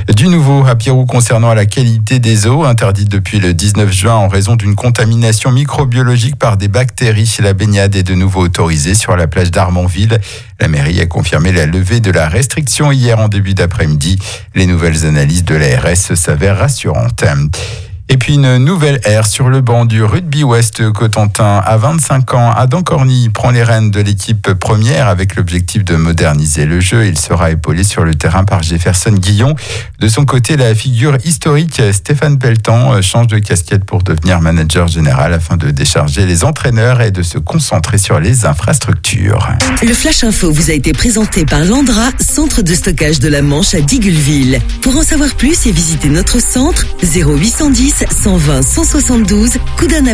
Du nouveau à Pirou concernant la qualité des eaux, interdite depuis le 19 juin en raison d'une contamination microbiologique par des bactéries. La baignade est de nouveau autorisée sur la plage d'Armonville. La mairie a confirmé la levée de la restriction hier en début d'après-midi. Les nouvelles analyses de l'ARS s'avèrent rassurantes. Et puis une nouvelle ère sur le banc du Rugby Ouest. Cotentin, à 25 ans, Adam Corny prend les rênes de l'équipe première avec l'objectif de moderniser le jeu. Il sera épaulé sur le terrain par Jefferson Guillon. De son côté, la figure historique Stéphane Pelletan change de casquette pour devenir manager général afin de décharger les entraîneurs et de se concentrer sur les infrastructures. Le Flash Info vous a été présenté par Landra, centre de stockage de la Manche à Digulleville. Pour en savoir plus et visiter notre centre, 0810 120 172, Coudances.